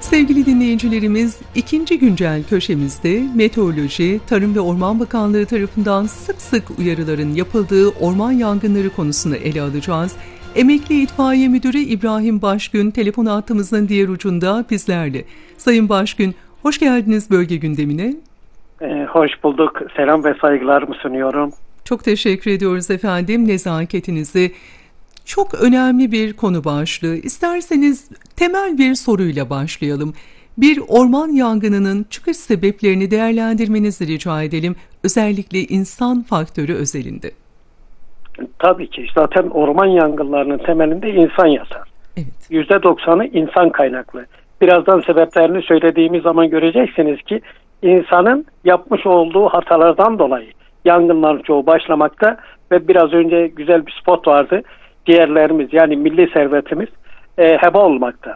Sevgili dinleyicilerimiz, ikinci güncel köşemizde meteoroloji, Tarım ve Orman Bakanlığı tarafından sık sık uyarıların yapıldığı orman yangınları konusunu ele alacağız. Emekli İtfaiye Müdürü İbrahim Başgün telefon hattımızın diğer ucunda bizlerle. Sayın Başgün, hoş geldiniz bölge gündemine. Hoş bulduk. Selam ve saygılarımı sunuyorum. Çok teşekkür ediyoruz efendim nezaketinizi. Çok önemli bir konu başlığı. İsterseniz temel bir soruyla başlayalım. Bir orman yangınının çıkış sebeplerini değerlendirmenizi rica edelim. Özellikle insan faktörü özelinde. Tabii ki. Zaten orman yangınlarının temelinde insan yatar. Evet. %90'ı insan kaynaklı. Birazdan sebeplerini söylediğimiz zaman göreceksiniz ki insanın yapmış olduğu hatalardan dolayı yangınların çoğu başlamakta ve biraz önce güzel bir spot vardı. Diğerlerimiz yani milli servetimiz heba olmakta.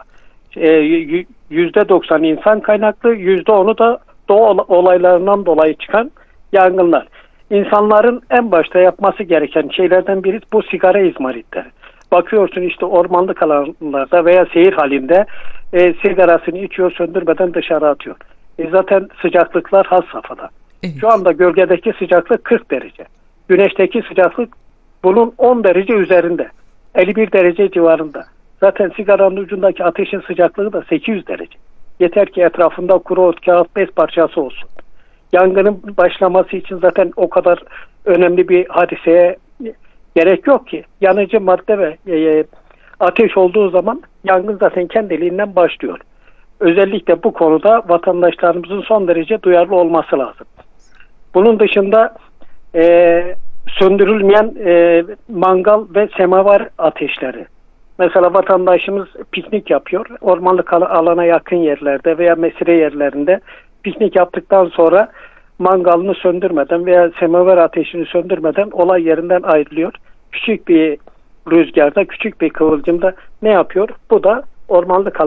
%90 insan kaynaklı, %10'u da doğa olaylarından dolayı çıkan yangınlar. İnsanların en başta yapması gereken şeylerden biri bu sigara izmaritleri. Bakıyorsun işte ormanlık alanlarda veya seyir halinde sigarasını içiyor, söndürmeden dışarı atıyor. Zaten sıcaklıklar has safhada. Evet. Şu anda gölgedeki sıcaklık 40 derece. Güneşteki sıcaklık bunun 10 derece üzerinde. 51 derece civarında. Zaten sigaranın ucundaki ateşin sıcaklığı da 800 derece. Yeter ki etrafında kuru ot, kağıt, bez parçası olsun. Yangının başlaması için zaten o kadar önemli bir hadiseye gerek yok ki. Yanıcı madde ve ateş olduğu zaman yangın zaten kendiliğinden başlıyor. Özellikle bu konuda vatandaşlarımızın son derece duyarlı olması lazım. Bunun dışında söndürülmeyen mangal ve semaver ateşleri. Mesela vatandaşımız piknik yapıyor. Ormanlık alana yakın yerlerde veya mesire yerlerinde piknik yaptıktan sonra mangalını söndürmeden veya semaver ateşini söndürmeden olay yerinden ayrılıyor. Küçük bir rüzgarda, küçük bir kıvılcımda ne yapıyor? Bu da ormanlık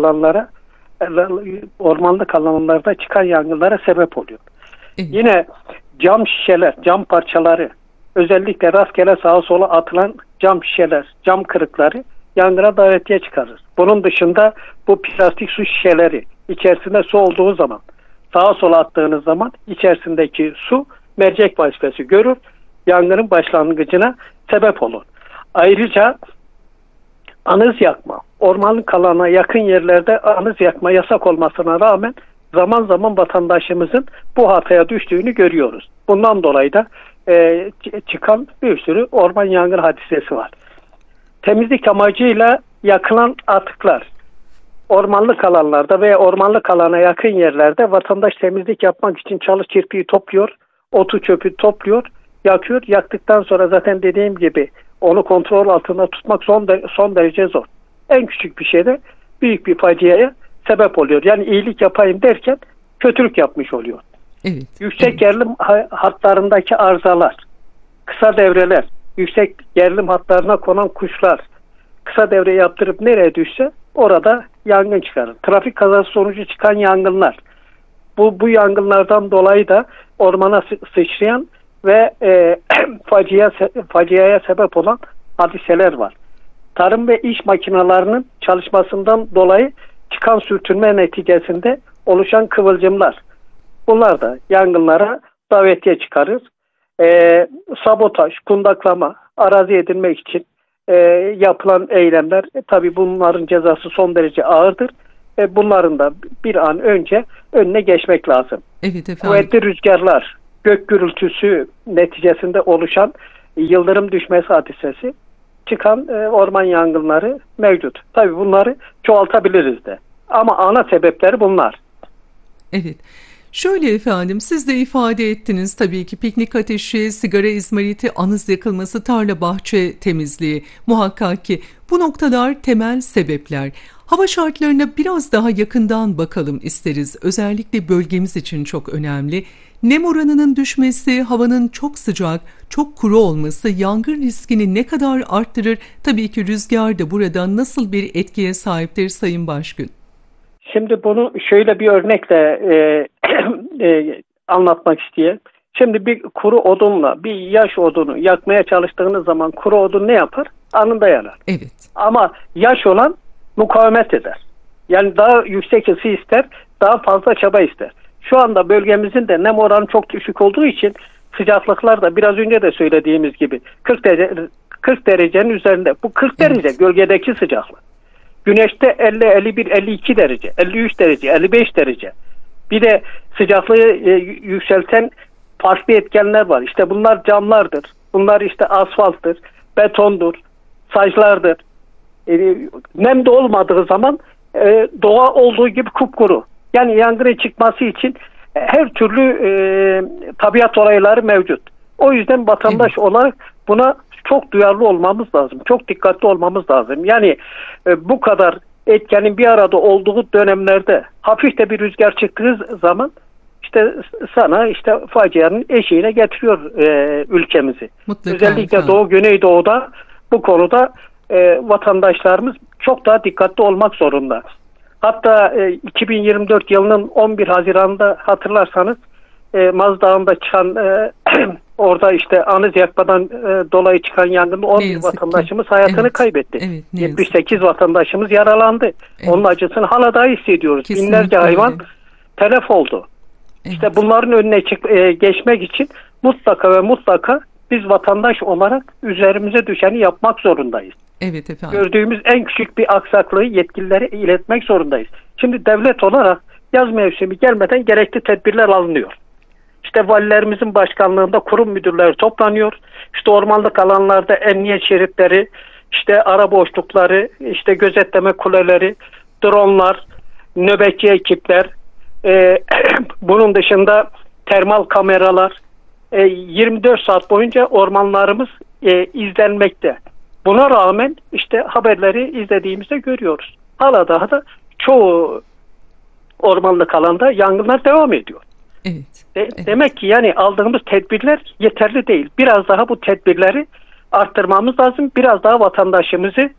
alanlarda çıkan yangınlara sebep oluyor. Evet. Yine cam şişeler, cam parçaları, özellikle rastgele sağa sola atılan cam şişeler, cam kırıkları yangına davetiye çıkarır. Bunun dışında bu plastik su şişeleri içerisinde su olduğu zaman sağa sola attığınız zaman içerisindeki su mercek vazifesi görür. Yangının başlangıcına sebep olur. Ayrıca anız yakma. Ormanlık alana yakın yerlerde anız yakma yasak olmasına rağmen zaman zaman vatandaşımızın bu hataya düştüğünü görüyoruz. Bundan dolayı da çıkan bir sürü orman yangın hadisesi var. Temizlik amacıyla yakılan atıklar. Ormanlık alanlarda veya ormanlık alana yakın yerlerde vatandaş temizlik yapmak için çalı çırpıyı topluyor, otu çöpü topluyor, yakıyor. Yaktıktan sonra zaten dediğim gibi onu kontrol altında tutmak son derece zor. En küçük bir şeyde büyük bir faciaya sebep oluyor. Yani iyilik yapayım derken kötülük yapmış oluyor. Evet. Yüksek gerilim hatlarındaki arızalar, kısa devreler, yüksek gerilim hatlarına konan kuşlar kısa devre yaptırıp nereye düşse orada yangın çıkarır. Trafik kazası sonucu çıkan yangınlar. Bu yangınlardan dolayı da ormana sıçrayan ve faciaya sebep olan hadiseler var. Tarım ve iş makinelerinin çalışmasından dolayı çıkan sürtünme neticesinde oluşan kıvılcımlar. Bunlar da yangınlara davetiye çıkarır. Sabotaj, kundaklama, arazi edinmek için yapılan eylemler tabii bunların cezası son derece ağırdır. Bunların da bir an önce önüne geçmek lazım. Evet efendim. Kuvvetli rüzgarlar, gök gürültüsü neticesinde oluşan yıldırım düşmesi hadisesi çıkan orman yangınları mevcut. Tabii bunları çoğaltabiliriz de. Ama ana sebepleri bunlar. Evet. Şöyle efendim, siz de ifade ettiniz tabii ki piknik ateşi, sigara izmariti, anız yakılması, tarla bahçe temizliği muhakkak ki bu noktalar temel sebepler. Hava şartlarına biraz daha yakından bakalım isteriz. Özellikle bölgemiz için çok önemli. Nem oranının düşmesi, havanın çok sıcak, çok kuru olması yangın riskini ne kadar arttırır? Tabii ki rüzgar da burada nasıl bir etkiye sahiptir Sayın Başgün? Şimdi bunu şöyle bir örnekle anlatmak isteyeyim. Şimdi bir kuru odunla bir yaş odunu yakmaya çalıştığınız zaman kuru odun ne yapar? Anında yanar. Evet. Ama yaş olan mukavemet eder. Yani daha yüksek ısı ister, daha fazla çaba ister. Şu anda bölgemizin de nem oranı çok düşük olduğu için sıcaklıklar da biraz önce de söylediğimiz gibi 40 derecenin üzerinde. Bu 40 derece gölgedeki sıcaklık. Güneşte 50, 51, 52 derece, 53 derece, 55 derece. Bir de sıcaklığı yükselten farklı etkenler var. İşte bunlar camlardır. Bunlar işte asfalttır, betondur, saçlardır. Nem de olmadığı zaman doğa olduğu gibi kupkuru. Yani yangının çıkması için her türlü tabiat olayları mevcut. O yüzden vatandaş olarak buna çok duyarlı olmamız lazım. Çok dikkatli olmamız lazım. Yani bu kadar etkenin bir arada olduğu dönemlerde hafif de bir rüzgar çıktığı zaman işte sana işte facianın eşiğine getiriyor ülkemizi. Mutlaka Özellikle Doğu Güneydoğu'da bu konuda vatandaşlarımız çok daha dikkatli olmak zorunda. Hatta 2024 yılının 11 Haziran'da hatırlarsanız Maz Dağı'nda çıkan orada işte anız yakmadan dolayı çıkan yangında 11 vatandaşımız hayatını kaybetti. Evet, 78 vatandaşımız yaralandı. Evet. Onun acısını hala daha hissediyoruz. Kesinlikle binlerce hayvan telef oldu. Evet. İşte bunların önüne geçmek için mutlaka biz vatandaş olarak üzerimize düşeni yapmak zorundayız. Evet efendim. Gördüğümüz en küçük bir aksaklığı yetkililere iletmek zorundayız. Şimdi devlet olarak yaz mevsimi gelmeden gerekli tedbirler alınıyor. İşte valilerimizin başkanlığında kurum müdürleri toplanıyor. İşte ormanlık alanlarda emniyet şeritleri, işte ara boşlukları, işte gözetleme kuleleri, dronlar, nöbetçi ekipler, bunun dışında termal kameralar, 24 saat boyunca ormanlarımız izlenmekte. Buna rağmen işte haberleri izlediğimizde görüyoruz. Hala daha da çoğu ormanlık alanda yangınlar devam ediyor. Evet. Demek ki yani aldığımız tedbirler yeterli değil. Biraz daha bu tedbirleri arttırmamız lazım. Biraz daha vatandaşımızı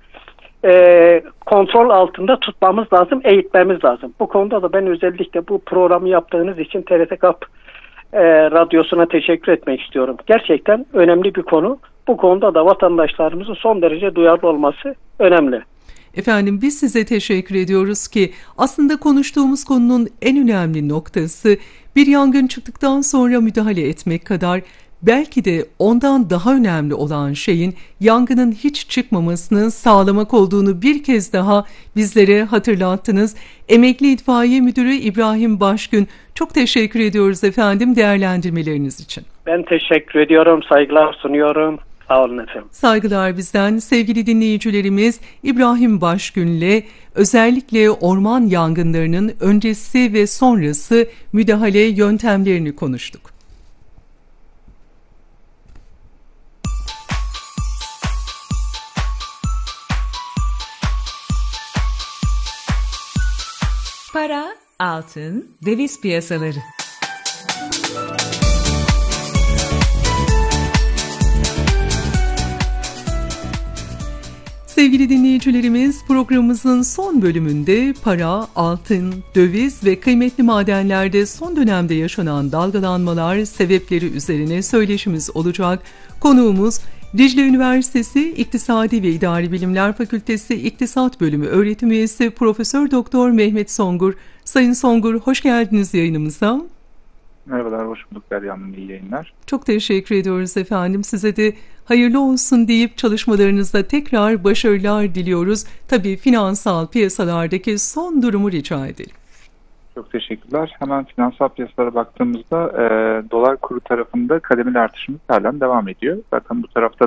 kontrol altında tutmamız lazım, eğitmemiz lazım. Bu konuda da ben özellikle bu programı yaptığınız için TRT KAP radyosuna teşekkür etmek istiyorum. Gerçekten önemli bir konu. Bu konuda da vatandaşlarımızın son derece duyarlı olması önemli. Efendim biz size teşekkür ediyoruz ki aslında konuştuğumuz konunun en önemli noktası bir yangın çıktıktan sonra müdahale etmek kadar belki de ondan daha önemli olan şeyin yangının hiç çıkmamasını sağlamak olduğunu bir kez daha bizlere hatırlattınız. Emekli İtfaiye Müdürü İbrahim Başgün, çok teşekkür ediyoruz efendim değerlendirmeleriniz için. Ben teşekkür ediyorum, saygılar sunuyorum. Sağ olun efendim. Saygılar bizden. Sevgili dinleyicilerimiz, İbrahim Başgün'le özellikle orman yangınlarının öncesi ve sonrası müdahale yöntemlerini konuştuk. Para, altın, döviz piyasaları. Sevgili dinleyicilerimiz, programımızın son bölümünde para, altın, döviz ve kıymetli madenlerde son dönemde yaşanan dalgalanmalar sebepleri üzerine söyleşimiz olacak. Konuğumuz Dicle Üniversitesi İktisadi ve İdari Bilimler Fakültesi İktisat Bölümü öğretim üyesi Profesör Doktor Mehmet Songur. Sayın Songur, hoş geldiniz yayınımıza. Merhabalar, hoş bulduk Derya Hanım, iyi yayınlar. Çok teşekkür ediyoruz efendim. Size de hayırlı olsun deyip çalışmalarınızda tekrar başarılar diliyoruz. Tabii finansal piyasalardaki son durumu rica edelim. Çok teşekkürler. Hemen finansal piyasalara baktığımızda dolar kuru tarafında kademeli artışımız halen devam ediyor. Zaten bu tarafta